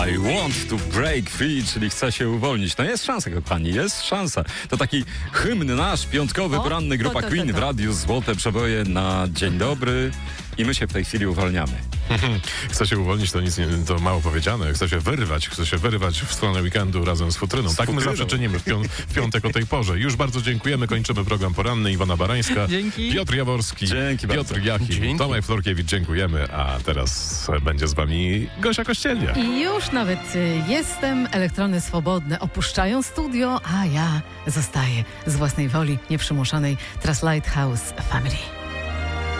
I want to break free, czyli chcę się uwolnić. No jest szansa, kochani, jest szansa. To taki hymn nasz, piątkowy, poranny, grupa Queen w radiu Złote Przeboje na dzień dobry. I my się w tej chwili uwalniamy. Chce się uwolnić, to nic nie, to mało powiedziane. Chce się wyrwać w stronę weekendu razem z futryną. Tak my zawsze czynimy w piątek o tej porze. Już bardzo dziękujemy. Kończymy program poranny. Iwona Barańska, Dzięki. Piotr Jaworski, Dzięki Piotr Jachim, Tomek Florkiewicz. Dziękujemy. A teraz będzie z wami Gosia Kościelnia. I już nawet jestem, elektrony swobodne opuszczają studio, a ja zostaję z własnej woli, nieprzymuszonej. Teraz Lighthouse Family.